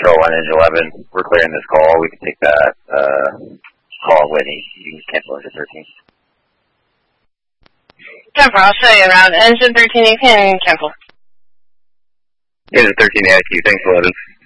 Control 1, Engine 11. We're clearing this call. We can take that call, Whitney. You can cancel Engine 13. Jennifer, I'll show you around. Engine 13, you can cancel. Engine 13 AIQ. Thanks, 11.